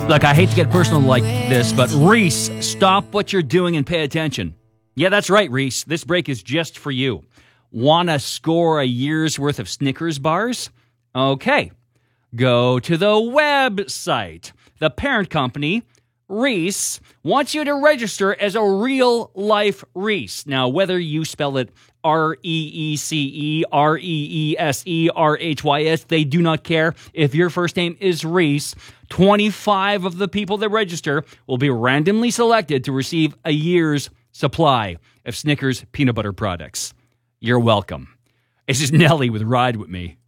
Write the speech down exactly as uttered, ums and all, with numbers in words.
Look, I hate to get personal like this, but Reese, stop what you're doing and pay attention. Yeah, that's right, Reese. This break is just for you. Want to score a year's worth of Snickers bars? Okay. Go to the website. The parent company, Reese, wants you to register as a real-life Reese. Now, whether you spell it R E E C E, R E E S E, R H Y S, they do not care. If your first name is Reese, twenty-five of the people that register will be randomly selected to receive a year's supply of Snickers peanut butter products. You're welcome. This is Nelly with Ride With Me.